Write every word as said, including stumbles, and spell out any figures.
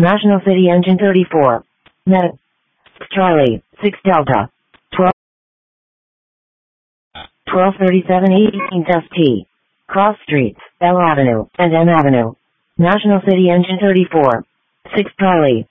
National City Engine thirty-four. Net. Charlie, six Delta. twelve, twelve thirty-seven eighteenth S T. Cross Streets, L Avenue, and M Avenue. National City Engine thirty-four. six Charlie.